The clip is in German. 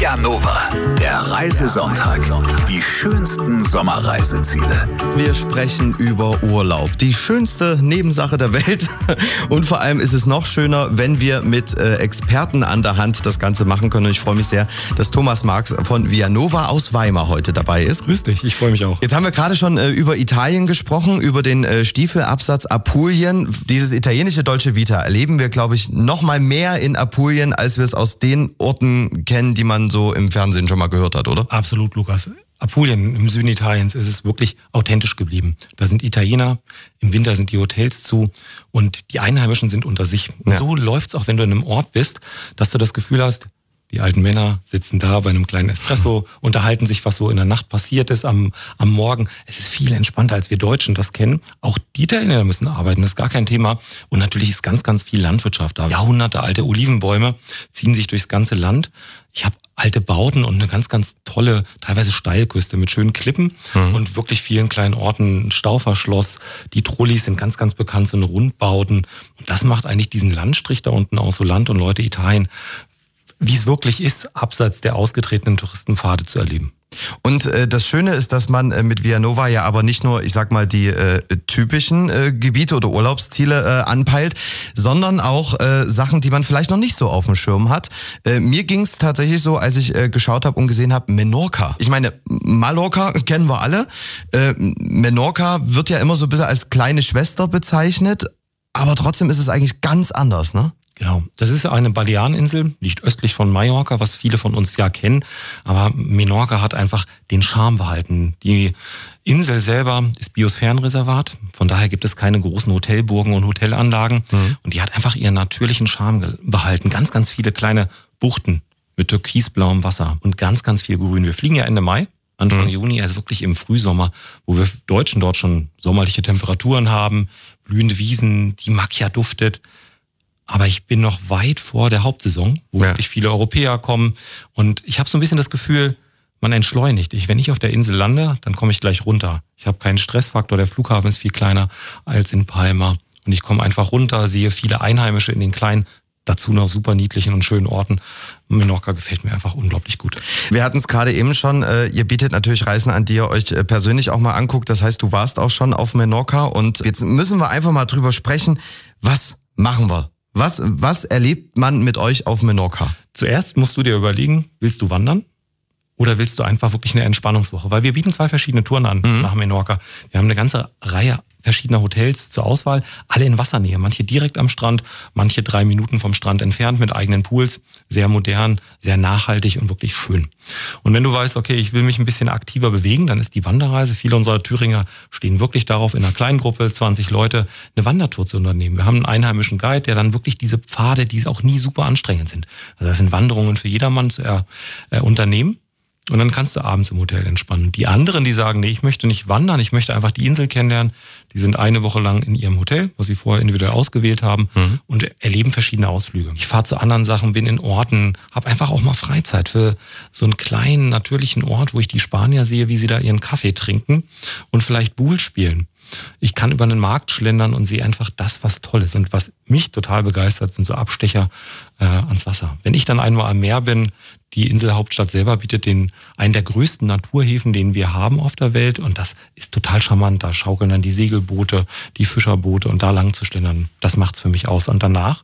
Via Nova, der Reisesonntag. Die schönsten Sommerreiseziele. Wir sprechen über Urlaub. Die schönste Nebensache der Welt. Und vor allem ist es noch schöner, wenn wir mit Experten an der Hand das Ganze machen können. Und ich freue mich sehr, dass Thomas Marx von Via Nova aus Weimar heute dabei ist. Grüß dich, ich freue mich auch. Jetzt haben wir gerade schon über Italien gesprochen, über den Stiefelabsatz Apulien. Dieses italienische Dolce Vita erleben wir, glaube ich, noch mal mehr in Apulien, als wir es aus den Orten kennen, die man so im Fernsehen schon mal gehört hat, oder? Absolut, Lukas. Apulien im Süden Italiens ist es wirklich authentisch geblieben. Da sind Italiener, im Winter sind die Hotels zu und die Einheimischen sind unter sich. Und so läuft's auch, wenn du in einem Ort bist, dass du das Gefühl hast, die alten Männer sitzen da bei einem kleinen Espresso, unterhalten sich, was so in der Nacht passiert ist am Morgen. Es ist viel entspannter, als wir Deutschen das kennen. Auch die Italiener müssen arbeiten, das ist gar kein Thema. Und natürlich ist ganz, ganz viel Landwirtschaft da. Jahrhunderte alte Olivenbäume ziehen sich durchs ganze Land. Ich habe alte Bauten und eine ganz, ganz tolle, teilweise Steilküste mit schönen Klippen und wirklich vielen kleinen Orten. Stauferschloss, die Trullis sind ganz, ganz bekannt, so eine Rundbauten. Und das macht eigentlich diesen Landstrich da unten aus, so Land und Leute Italien, wie es wirklich ist, abseits der ausgetretenen Touristenpfade zu erleben. Und das Schöne ist, dass man mit Via Nova ja aber nicht nur, ich sag mal, die typischen Gebiete oder Urlaubsziele anpeilt, sondern auch Sachen, die man vielleicht noch nicht so auf dem Schirm hat. Mir ging es tatsächlich so, als ich geschaut habe und gesehen habe, Menorca. Ich meine, Mallorca kennen wir alle. Menorca wird ja immer so ein bisschen als kleine Schwester bezeichnet, aber trotzdem ist es eigentlich ganz anders, ne? Genau, das ist eine Baleareninsel, liegt östlich von Mallorca, was viele von uns ja kennen. Aber Menorca hat einfach den Charme behalten. Die Insel selber ist Biosphärenreservat, von daher gibt es keine großen Hotelburgen und Hotelanlagen. Und die hat einfach ihren natürlichen Charme behalten. Ganz, ganz viele kleine Buchten mit türkisblauem Wasser und ganz, ganz viel Grün. Wir fliegen ja Ende Mai. Anfang Juni, also wirklich im Frühsommer, wo wir Deutschen dort schon sommerliche Temperaturen haben, blühende Wiesen, die Macchia duftet. Aber ich bin noch weit vor der Hauptsaison, wo wirklich viele Europäer kommen. Und ich habe so ein bisschen das Gefühl, man entschleunigt. Wenn ich auf der Insel lande, dann komme ich gleich runter. Ich habe keinen Stressfaktor, der Flughafen ist viel kleiner als in Palma. Und ich komme einfach runter, sehe viele Einheimische in den kleinen, dazu noch super niedlichen und schönen Orten. Menorca gefällt mir einfach unglaublich gut. Wir hatten es gerade eben schon, ihr bietet natürlich Reisen an, die ihr euch persönlich auch mal anguckt. Das heißt, du warst auch schon auf Menorca. Und jetzt müssen wir einfach mal drüber sprechen, was machen wir? Was erlebt man mit euch auf Menorca? Zuerst musst du dir überlegen, willst du wandern oder willst du einfach wirklich eine Entspannungswoche? Weil wir bieten 2 verschiedene Touren an nach Menorca. Wir haben eine ganze Reihe verschiedener Hotels zur Auswahl, alle in Wassernähe. Manche direkt am Strand, manche 3 Minuten vom Strand entfernt mit eigenen Pools. Sehr modern, sehr nachhaltig und wirklich schön. Und wenn du weißt, okay, ich will mich ein bisschen aktiver bewegen, dann ist die Wanderreise, viele unserer Thüringer stehen wirklich darauf, in einer kleinen Gruppe, 20 Leute, eine Wandertour zu unternehmen. Wir haben einen einheimischen Guide, der dann wirklich diese Pfade, die auch nie super anstrengend sind. Also das sind Wanderungen für jedermann zu unternehmen. Und dann kannst du abends im Hotel entspannen. Die anderen, die sagen, nee, ich möchte nicht wandern, ich möchte einfach die Insel kennenlernen, die sind eine Woche lang in ihrem Hotel, was sie vorher individuell ausgewählt haben und erleben verschiedene Ausflüge. Ich fahre zu anderen Sachen, bin in Orten, habe einfach auch mal Freizeit für so einen kleinen, natürlichen Ort, wo ich die Spanier sehe, wie sie da ihren Kaffee trinken und vielleicht Buhl spielen. Ich kann über einen Markt schlendern und sehe einfach das, was toll ist. Und was mich total begeistert, sind so Abstecher ans Wasser. Wenn ich dann einmal am Meer bin, die Inselhauptstadt selber bietet einen der größten Naturhäfen, den wir haben auf der Welt. Und das ist total charmant. Da schaukeln dann die Segelboote, die Fischerboote und da lang zu schlendern, das macht's für mich aus. Und danach